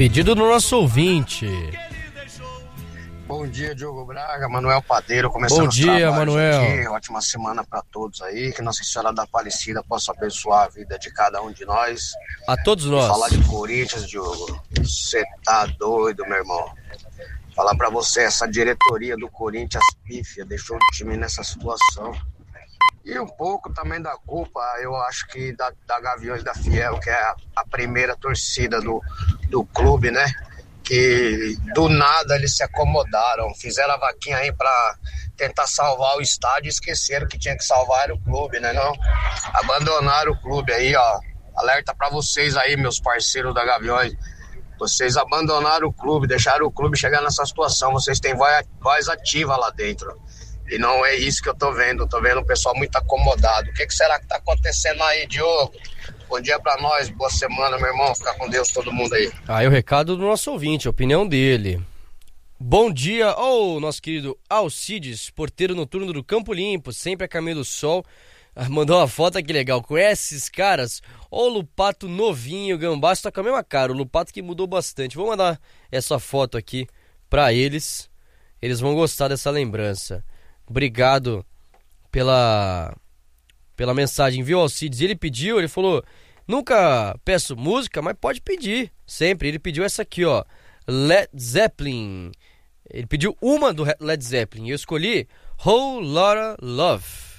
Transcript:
Pedido do nosso ouvinte. Bom dia, Diogo Braga, Manuel Padeiro, começando Bom dia, os Manuel. aqui. Ótima semana para todos aí, que Nossa Senhora da Aparecida possa abençoar a vida de cada um de nós. A todos nós. E falar de Corinthians, Diogo, você tá doido, meu irmão. Falar para você, essa diretoria do Corinthians pífia deixou o time nessa situação. E um pouco também da culpa, eu acho que da Gaviões da Fiel, que é a primeira torcida do clube, né? Que do nada eles se acomodaram, fizeram a vaquinha aí pra tentar salvar o estádio e esqueceram que tinha que salvar o clube, né não? Abandonaram o clube aí, ó. Alerta pra vocês aí, meus parceiros da Gaviões. Vocês abandonaram o clube, deixaram o clube chegar nessa situação. Vocês têm voz ativa lá dentro. E não é isso que eu tô vendo. Eu tô vendo o pessoal muito acomodado. O que será que tá acontecendo aí, Diogo? Bom dia pra nós, boa semana, meu irmão. Fica com Deus todo mundo aí. Aí o recado do nosso ouvinte, a opinião dele. Bom dia, nosso querido Alcides, porteiro noturno do Campo Limpo, sempre a caminho do sol. Mandou uma foto aqui legal, conhece esses caras? O Lupato novinho, Gambá, tá com a mesma cara, o Lupato que mudou bastante. Vou mandar essa foto aqui pra eles, eles vão gostar dessa lembrança. Obrigado pela mensagem, viu, Alcides? Ele pediu, ele falou, nunca peço música, mas pode pedir, sempre. Ele pediu essa aqui, ó, Led Zeppelin. Ele pediu uma do Led Zeppelin e eu escolhi Whole Lotta Love.